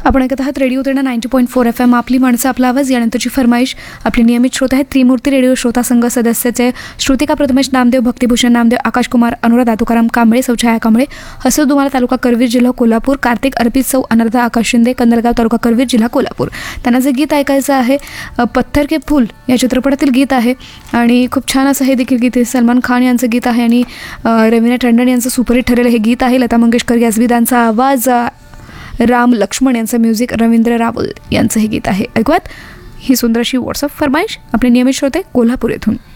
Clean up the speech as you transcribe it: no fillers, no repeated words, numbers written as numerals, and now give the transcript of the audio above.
आपण ऐकत आहात रेडिओ तेरणा 90.4 FM आपली माणसं आपला आवाज. यानंतरची फरमाईश आपले नियमित श्रोते आहेत त्रिमूर्ती रेडिओ श्रोता संघ सदस्याचे श्रुतिका प्रथमेश नामदेव, भक्तिभूषण नामदेव, आकाश कुमार, अनुराधा तुकाराम कांबळे, सौछाया कांबळे, हसद दुमाला तालुका करवीर जिल्हा कोल्हापूर, कार्तिक अर्पित सौ अनर्था आकाश शिंदे, कंदलगाव तालुका करवीर जिल्हा कोल्हापूर. त्यांना जे गीत ऐकायचं आहे पत्थर के फूल या चित्रपटातील गीत आहे आणि खूप छान असं हे देखील गीत आहे. सलमान खान यांचं गीत आहे आणि रवीना टंडन यांचं सुपरहिट ठरलेलं हे गीत आहे. लता मंगेशकर याजवीदांचा आवाज, राम लक्ष्मण यांचं म्युझिक, रवींद्र रावल यांचं हे गीत आहे. ऐकूयात ही सुंदर अशी व्हॉट्सअप फरमाईश आपले नियमित श्रोते कोल्हापूर येथून.